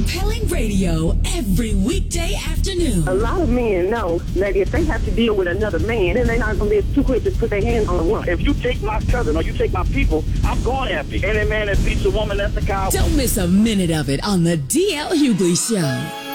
Compelling radio every weekday afternoon. A lot of men know that if they have to deal with another man, then they're not going to be too quick to put their hands on a woman. If you take my cousin or you take my people, I'm going after you. Any man that beats a woman, that's a coward. Don't miss a minute of it on the DL Hughley Show.